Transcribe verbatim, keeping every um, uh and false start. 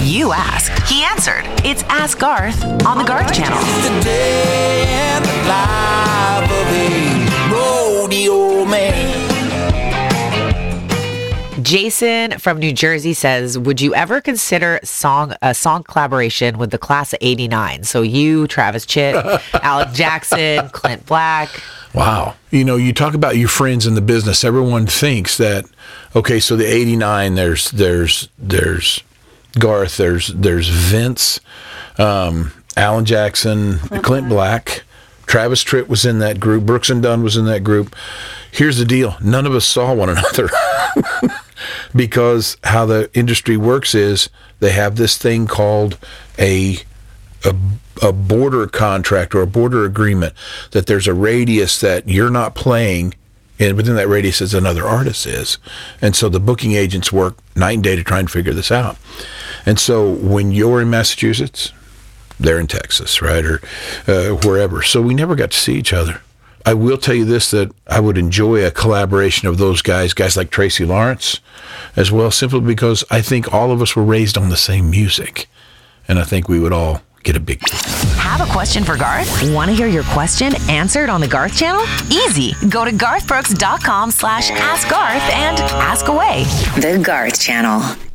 You ask, he answered. It's Ask Garth on the Garth Channel. It's the day in the life of a rodeo man. Jason from New Jersey says, would you ever consider song a song collaboration with the class of eighty-nine? So you, Travis Chitt, Alex Jackson, Clint Black. Wow. You know, you talk about your friends in the business. Everyone thinks that, okay, so the eighty-nine, there's there's there's Garth, there's there's Vince, um, Alan Jackson, Clint Black, Travis Tritt was in that group, Brooks and Dunn was in that group. Here's the deal. None of us saw one another. Because how the industry works is they have this thing called a, a a border contract or a border agreement, that there's a radius that you're not playing, and within that radius is another artist is. And so the booking agents work night and day to try and figure this out. And so when you're in Massachusetts, they're in Texas, right, or uh, wherever. So we never got to see each other. I will tell you this, that I would enjoy a collaboration of those guys, guys like Tracy Lawrence as well, simply because I think all of us were raised on the same music. And I think we would all get a big kick. Have a question for Garth? Want to hear your question answered on the Garth Channel? Easy. Go to garth brooks dot com slash ask Garth and ask away. The Garth Channel.